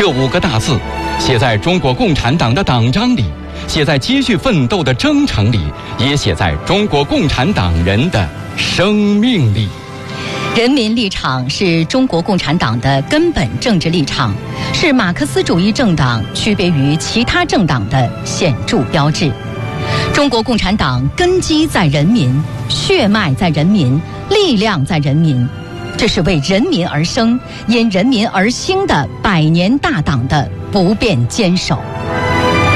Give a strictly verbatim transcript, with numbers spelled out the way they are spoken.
这五个大字，写在中国共产党的党章里，写在继续奋斗的征程里，也写在中国共产党人的生命里。 人民立场是中国共产党的根本政治立场，是马克思主义政党区别于其他政党的显著标志。中国共产党根基在人民，血脉在人民，力量在人民，这是为人民而生，因人民而兴的百年大党的不变坚守。